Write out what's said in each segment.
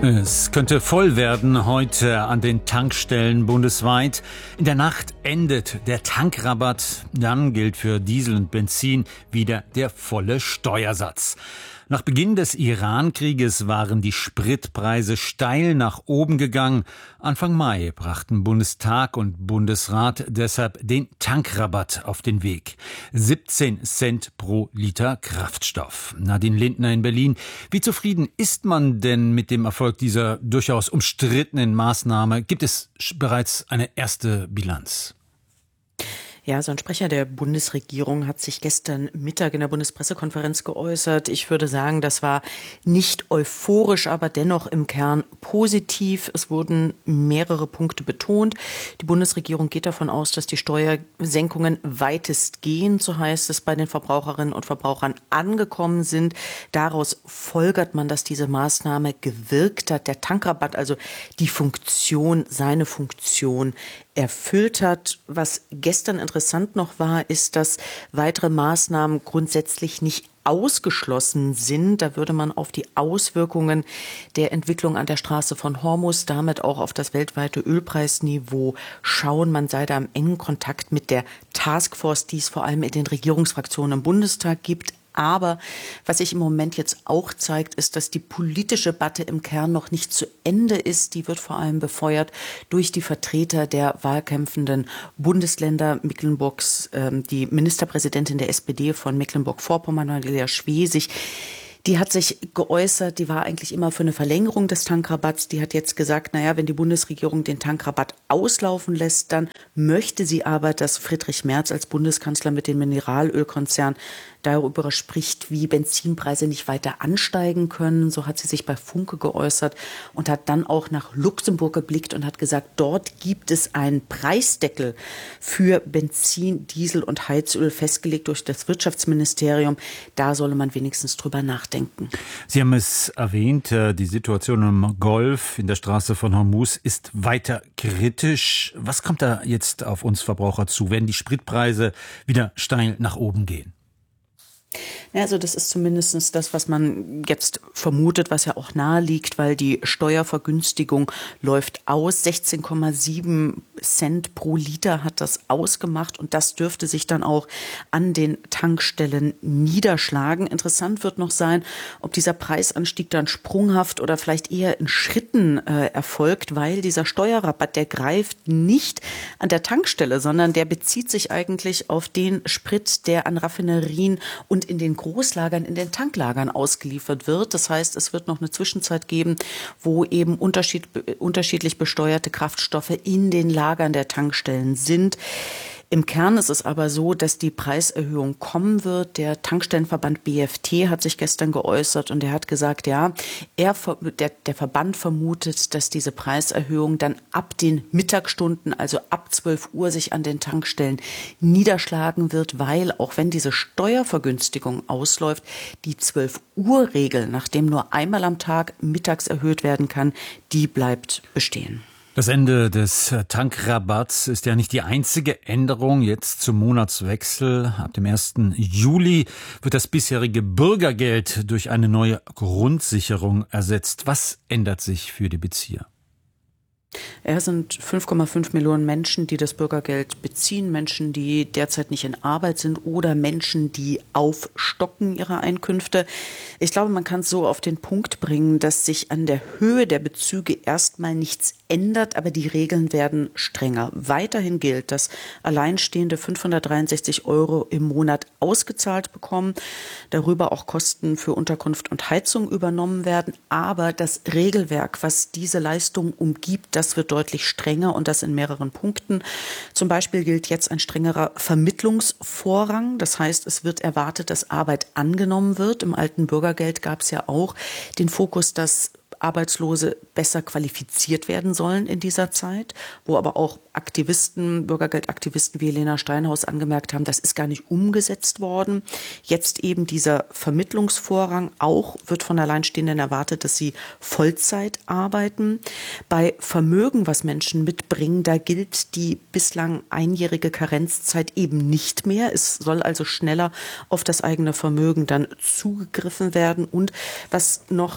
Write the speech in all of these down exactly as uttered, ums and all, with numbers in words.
Es könnte voll werden heute an den Tankstellen bundesweit. In der Nacht endet der Tankrabatt. Dann gilt für Diesel und Benzin wieder der volle Steuersatz. Nach Beginn des Iran-Krieges waren die Spritpreise steil nach oben gegangen. Anfang Mai brachten Bundestag und Bundesrat deshalb den Tankrabatt auf den Weg. siebzehn Cent pro Liter Kraftstoff. Nadine Lindner in Berlin. Wie zufrieden ist man denn mit dem Erfolg dieser durchaus umstrittenen Maßnahme? Gibt es bereits eine erste Bilanz? Ja, so ein Sprecher der Bundesregierung hat sich gestern Mittag in der Bundespressekonferenz geäußert. Ich würde sagen, das war nicht euphorisch, aber dennoch im Kern positiv. Es wurden mehrere Punkte betont. Die Bundesregierung geht davon aus, dass die Steuersenkungen weitestgehend, so heißt es, bei den Verbraucherinnen und Verbrauchern angekommen sind. Daraus folgert man, dass diese Maßnahme gewirkt hat. Der Tankrabatt, also die Funktion, seine Funktion erfüllt hat. Was gestern interessant noch war, ist, dass weitere Maßnahmen grundsätzlich nicht ausgeschlossen sind. Da würde man auf die Auswirkungen der Entwicklung an der Straße von Hormuz, damit auch auf das weltweite Ölpreisniveau schauen. Man sei da im engen Kontakt mit der Taskforce, die es vor allem in den Regierungsfraktionen im Bundestag gibt. Aber was sich im Moment jetzt auch zeigt, ist, dass die politische Debatte im Kern noch nicht zu Ende ist. Die wird vor allem befeuert durch die Vertreter der wahlkämpfenden Bundesländer Mecklenburgs, äh, die Ministerpräsidentin der S P D von Mecklenburg-Vorpommern, Cornelia Schwesig. Die hat sich geäußert, die war eigentlich immer für eine Verlängerung des Tankrabatts. Die hat jetzt gesagt, naja, wenn die Bundesregierung den Tankrabatt auslaufen lässt, dann möchte sie aber, dass Friedrich Merz als Bundeskanzler mit dem Mineralölkonzern darüber spricht, wie Benzinpreise nicht weiter ansteigen können. So hat sie sich bei Funke geäußert und hat dann auch nach Luxemburg geblickt und hat gesagt, dort gibt es einen Preisdeckel für Benzin, Diesel und Heizöl festgelegt durch das Wirtschaftsministerium. Da solle man wenigstens drüber nachdenken. Sie haben es erwähnt, die Situation im Golf in der Straße von Hormuz ist weiter kritisch. Was kommt da jetzt auf uns Verbraucher zu, wenn die Spritpreise wieder steil nach oben gehen? Ja, also das ist zumindest das, was man jetzt vermutet, was ja auch nahe liegt, weil die Steuervergünstigung läuft aus. sechzehn Komma sieben Cent pro Liter hat das ausgemacht und das dürfte sich dann auch an den Tankstellen niederschlagen. Interessant wird noch sein, ob dieser Preisanstieg dann sprunghaft oder vielleicht eher in Schritten äh, erfolgt, weil dieser Steuerrabatt, der greift nicht an der Tankstelle, sondern der bezieht sich eigentlich auf den Sprit, der an Raffinerien und in den Großlagern, in den Tanklagern ausgeliefert wird. Das heißt, es wird noch eine Zwischenzeit geben, wo eben unterschied, unterschiedlich besteuerte Kraftstoffe in den Lagern der Tankstellen sind. Im Kern ist es aber so, dass die Preiserhöhung kommen wird. Der Tankstellenverband B F T hat sich gestern geäußert und er hat gesagt, ja, er, der, der Verband vermutet, dass diese Preiserhöhung dann ab den Mittagsstunden, also ab zwölf Uhr, sich an den Tankstellen niederschlagen wird, weil auch wenn diese Steuervergünstigung ausläuft, die zwölf Uhr Regel, nachdem nur einmal am Tag mittags erhöht werden kann, die bleibt bestehen. Das Ende des Tankrabatts ist ja nicht die einzige Änderung jetzt zum Monatswechsel. Ab dem ersten Juli wird das bisherige Bürgergeld durch eine neue Grundsicherung ersetzt. Was ändert sich für die Bezieher? Es sind fünf Komma fünf Millionen Menschen, die das Bürgergeld beziehen, Menschen, die derzeit nicht in Arbeit sind oder Menschen, die aufstocken ihre Einkünfte. Ich glaube, man kann es so auf den Punkt bringen, dass sich an der Höhe der Bezüge erstmal nichts ändert, aber die Regeln werden strenger. Weiterhin gilt, dass Alleinstehende fünfhundertdreiundsechzig Euro im Monat ausgezahlt bekommen, darüber auch Kosten für Unterkunft und Heizung übernommen werden, aber das Regelwerk, was diese Leistung umgibt, das Das wird deutlich strenger und das in mehreren Punkten. Zum Beispiel gilt jetzt ein strengerer Vermittlungsvorrang. Das heißt, es wird erwartet, dass Arbeit angenommen wird. Im alten Bürgergeld gab es ja auch den Fokus, dass Arbeitslose besser qualifiziert werden sollen in dieser Zeit, wo aber auch Aktivisten, Bürgergeldaktivisten wie Helena Steinhaus angemerkt haben, das ist gar nicht umgesetzt worden. Jetzt eben dieser Vermittlungsvorrang, auch wird von Alleinstehenden erwartet, dass sie Vollzeit arbeiten. Bei Vermögen, was Menschen mitbringen, da gilt die bislang einjährige Karenzzeit eben nicht mehr. Es soll also schneller auf das eigene Vermögen dann zugegriffen werden. Und was noch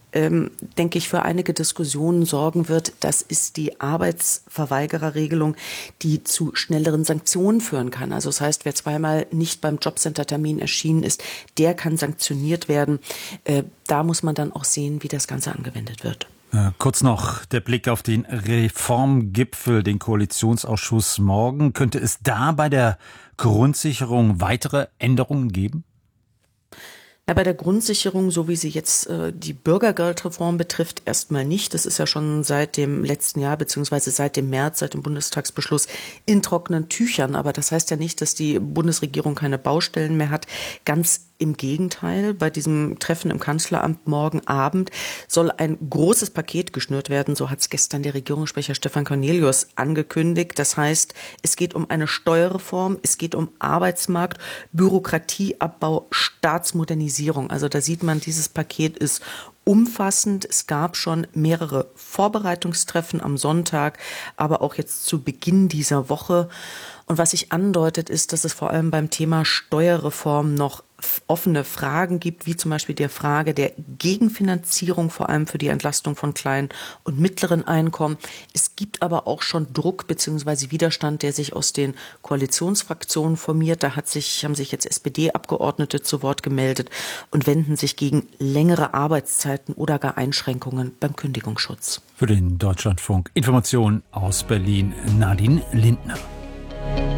ähm, denke ich, für einige Diskussionen sorgen wird. Das ist die Arbeitsverweigererregelung, die zu schnelleren Sanktionen führen kann. Also das heißt, wer zweimal nicht beim Jobcenter-Termin erschienen ist, der kann sanktioniert werden. Äh, da muss man dann auch sehen, wie das Ganze angewendet wird. Äh, kurz noch der Blick auf den Reformgipfel, den Koalitionsausschuss morgen. Könnte es da bei der Grundsicherung weitere Änderungen geben? Ja, bei der Grundsicherung, so wie sie jetzt äh, die Bürgergeldreform betrifft, erstmal nicht. Das ist ja schon seit dem letzten Jahr beziehungsweise seit dem März, seit dem Bundestagsbeschluss in trockenen Tüchern. Aber das heißt ja nicht, dass die Bundesregierung keine Baustellen mehr hat. Ganz im Gegenteil, bei diesem Treffen im Kanzleramt morgen Abend soll ein großes Paket geschnürt werden. So hat es gestern der Regierungssprecher Stefan Cornelius angekündigt. Das heißt, es geht um eine Steuerreform, es geht um Arbeitsmarkt, Bürokratieabbau, Staatsmodernisierung. Also da sieht man, dieses Paket ist umfassend. Es gab schon mehrere Vorbereitungstreffen am Sonntag, aber auch jetzt zu Beginn dieser Woche. Und was sich andeutet, ist, dass es vor allem beim Thema Steuerreform noch offene Fragen gibt, wie zum Beispiel der Frage der Gegenfinanzierung, vor allem für die Entlastung von kleinen und mittleren Einkommen. Es gibt aber auch schon Druck bzw. Widerstand, der sich aus den Koalitionsfraktionen formiert. Da hat sich, haben sich jetzt S P D-Abgeordnete zu Wort gemeldet und wenden sich gegen längere Arbeitszeiten oder gar Einschränkungen beim Kündigungsschutz. Für den Deutschlandfunk Informationen aus Berlin, Nadine Lindner.